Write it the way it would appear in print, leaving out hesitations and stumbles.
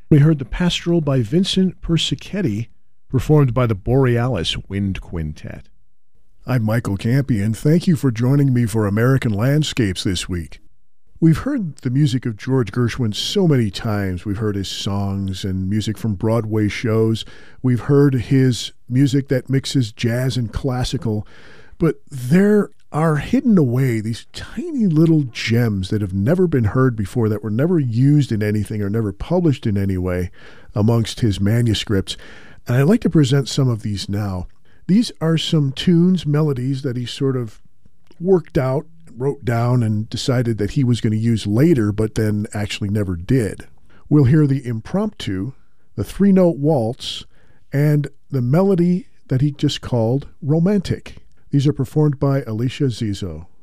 We heard the Pastoral by Vincent Persichetti, performed by the Borealis Wind Quintet. I'm Michael Campion. Thank you for joining me for American Landscapes this week. We've heard the music of George Gershwin so many times. We've heard his songs and music from Broadway shows. We've heard his music that mixes jazz and classical. But there are hidden away these tiny little gems that have never been heard before, that were never used in anything or never published in any way amongst his manuscripts. And I'd like to present some of these now. These are some tunes, melodies that he sort of worked out, wrote down, and decided that he was going to use later, but then actually never did. We'll hear the impromptu, the three-note waltz, and the melody that he just called Romantic. These are performed by Alicia Zizo.